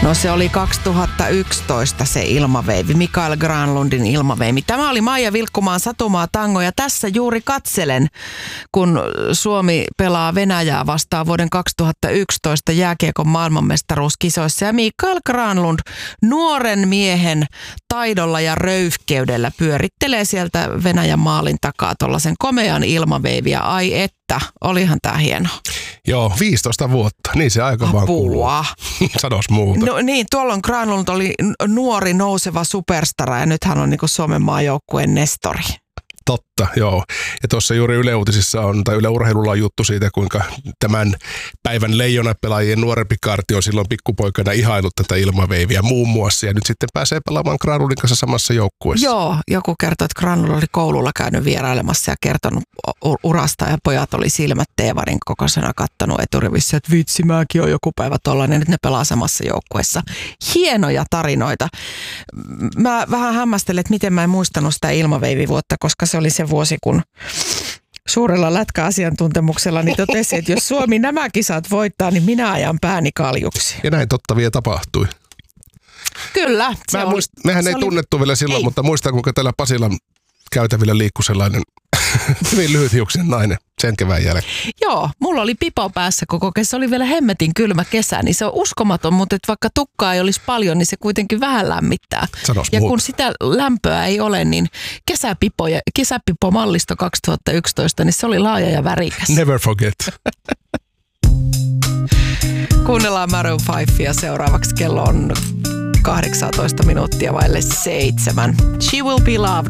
No se oli 2011 se ilmaveivi, Mikael Granlundin ilmaveivi. Tämä oli Maija Vilkkumaan Satumaa tango ja tässä juuri katselen, kun Suomi pelaa Venäjää vastaan vuoden 2011 jääkiekon maailmanmestaruuskisoissa. Ja Mikael Granlund nuoren miehen taidolla ja röyhkeydellä pyörittelee sieltä Venäjän maalin takaa tuollaisen komean ilmaveiviä. Ai että, olihan tää hieno. Joo, 15 vuotta. Niin se aika vaan kuuluu. Sanois muuta. No niin, tuolloin Granlund oli nuori nouseva superstara ja nyt hän on niinku Suomen maajoukkueen nestori. Totta, joo. Ja tuossa juuri Yle Uutisissa tai Yle Urheilulla on juttu siitä, kuinka tämän päivän leijonapelaajien nuorempi kaarti on silloin pikkupoikana ihailut tätä ilmaveiviä muun muassa. Ja nyt sitten pääsee pelaamaan Granlundin kanssa samassa joukkueessa. Joo, joku kertoi, että Granlund oli koululla käynyt vierailemassa ja kertonut urasta ja pojat oli silmät teevarin kokoisena kattonut eturivissä, että vitsi, mäkin on joku päivä tollainen, nyt ne pelaa samassa joukkueessa. Hienoja tarinoita. Mä vähän hämmästelen, että miten mä en muistanut sitä ilmaveivivuotta, koska se oli se vuosi, kun suurella lätkäasiantuntemuksella niin totesi, että jos Suomi nämä kisat voittaa, niin minä ajan pääni kaljuksi. Ja näin totta vielä tapahtui. Kyllä. Mehän ei tunnettu vielä silloin, mutta muistan, kuinka täällä Pasilan käytävillä liikkui sellainen hyvin lyhythiuksinen nainen sen kevään jälkeen. Joo, mulla oli pipo päässä koko kesä. Se oli vielä hemmetin kylmä kesä, niin se on uskomaton, mutta että vaikka tukkaa ei olisi paljon, niin se kuitenkin vähän lämmittää. Ja kun sitä lämpöä ei ole, niin kesäpipo mallisto 2011, niin se oli laaja ja värikäs. Never forget. Kuunnellaan Maroon 5 ja seuraavaksi kello on 18 minuuttia vaille 7. She Will Be Loved